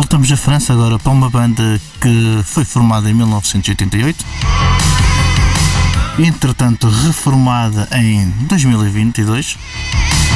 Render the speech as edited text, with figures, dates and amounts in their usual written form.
Voltamos à França agora para uma banda que foi formada em 1988, entretanto reformada em 2022.